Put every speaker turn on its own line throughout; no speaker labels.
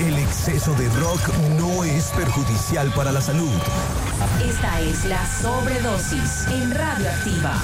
El exceso de rock no es perjudicial para la salud.
Esta es la sobredosis en Radioactiva.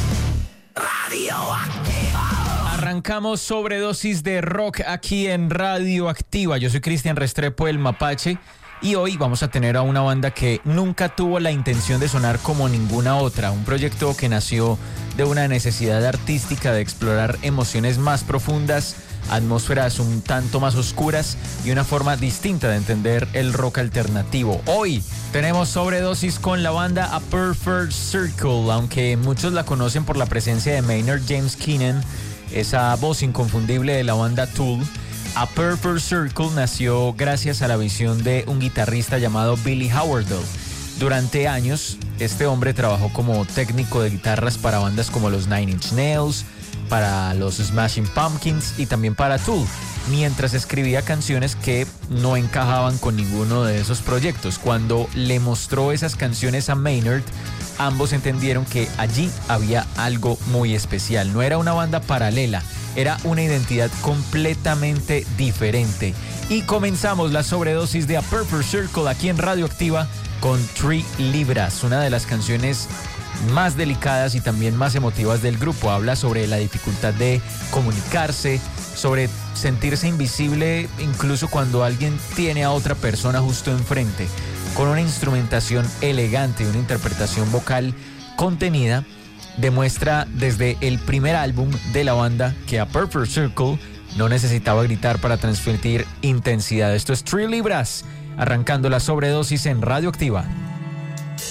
Radioactiva. Arrancamos sobredosis de rock aquí en Radioactiva. Yo soy Cristian Restrepo, el Mapache, y hoy vamos a tener a una banda que nunca tuvo la intención de sonar como ninguna otra. Un proyecto que nació de una necesidad artística de explorar emociones más profundas, atmósferas un tanto más oscuras y una forma distinta de entender el rock alternativo. Hoy tenemos sobredosis con la banda A Perfect Circle, aunque muchos la conocen por la presencia de Maynard James Keenan, esa voz inconfundible de la banda Tool. A Perfect Circle nació gracias a la visión de un guitarrista llamado Billy Howerdel. Durante años, este hombre trabajó como técnico de guitarras para bandas como los Nine Inch Nails, para los Smashing Pumpkins y también para Tool, mientras escribía canciones que no encajaban con ninguno de esos proyectos. Cuando le mostró esas canciones a Maynard, ambos entendieron que allí había algo muy especial. No era una banda paralela, era una identidad completamente diferente. Y comenzamos la sobredosis de A Perfect Circle aquí en Radioactiva con 3 Libras, una de las canciones más delicadas y también más emotivas del grupo. Habla sobre la dificultad de comunicarse, sobre sentirse invisible incluso cuando alguien tiene a otra persona justo enfrente. Con una instrumentación elegante y una interpretación vocal contenida, demuestra desde el primer álbum de la banda que A Perfect Circle no necesitaba gritar para transmitir intensidad. Esto es 3 Libras, arrancando la sobredosis en Radioactiva.